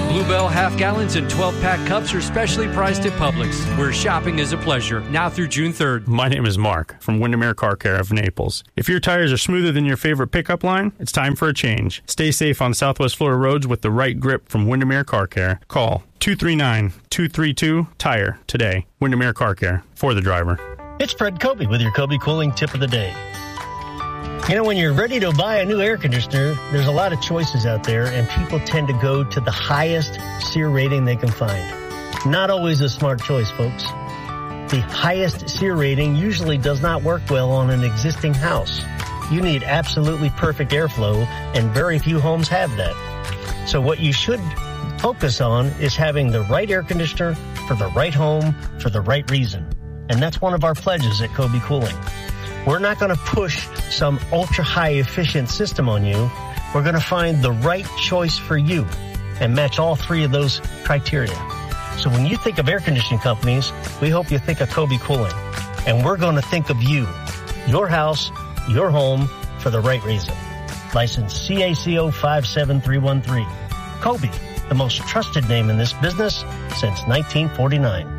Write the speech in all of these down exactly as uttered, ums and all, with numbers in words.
Bluebell half gallons and twelve pack cups are specially priced at Publix, where shopping is a pleasure, now through June third. My name is Mark from Windermere Car Care of Naples. If your tires are smoother than your favorite pickup line, it's time for a change. Stay safe on Southwest Florida roads with the right grip from Windermere Car Care. Call two three nine, two three two, T I R E today. Windermere Car Care, for the driver. It's Fred Kobe with your Kobe Cooling tip of the day. You know, when you're ready to buy a new air conditioner, there's a lot of choices out there, and people tend to go to the highest SEER rating they can find. Not always a smart choice, folks. The highest SEER rating usually does not work well on an existing house. You need absolutely perfect airflow, and very few homes have that. So what you should focus on is having the right air conditioner for the right home for the right reason. And that's one of our pledges at Kobe Cooling. We're not going to push some ultra-high efficient system on you. We're going to find the right choice for you and match all three of those criteria. So when you think of air conditioning companies, we hope you think of Kobe Cooling. And we're going to think of you, your house, your home, for the right reason. License C A C O five seven three one three. Kobe, the most trusted name in this business since nineteen forty-nine.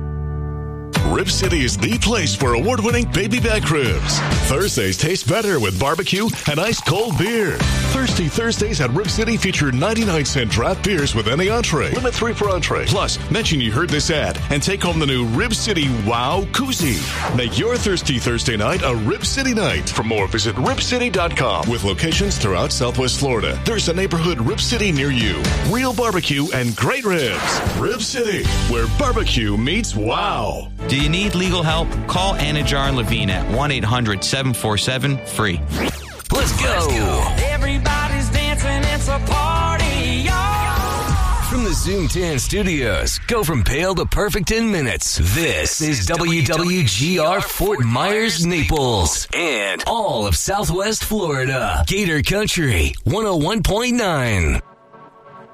Rib City is the place for award-winning baby back ribs. Thursdays taste better with barbecue and ice-cold beer. Thirsty Thursdays at Rib City feature ninety-nine cent draft beers with any entree. Limit three per entree. Plus, mention you heard this ad and take home the new Rib City Wow Koozie. Make your Thirsty Thursday night a Rib City night. For more, visit rib city dot com. With locations throughout Southwest Florida, there's a neighborhood Rib City near you. Real barbecue and great ribs. Rib City, where barbecue meets wow. Do you need legal help? Call Anajar and Levine at one eight hundred seven four seven free. Let's go. Let's go. Everybody's dancing. It's a party, y'all. From the Zoom ten studios, go from pale to perfect in minutes. This is W W G R Fort Myers, Naples, and all of Southwest Florida. Gator Country one oh one point nine.